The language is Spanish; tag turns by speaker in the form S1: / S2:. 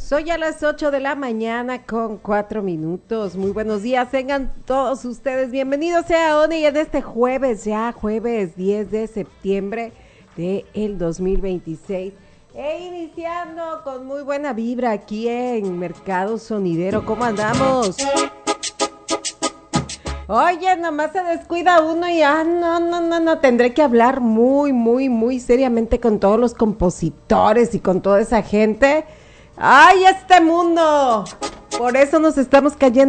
S1: Soy a las 8 de la mañana con 4 minutos. Muy buenos días, tengan todos ustedes bienvenidos sea ONI en este jueves, ya jueves 10 de septiembre del 2026. Iniciando con muy buena vibra aquí en Mercado Sonidero. ¿Cómo andamos? Oye, nomás se descuida uno y no, tendré que hablar muy seriamente con todos los compositores y con toda esa gente. ¡Ay, este mundo! Por eso nos estamos cayendo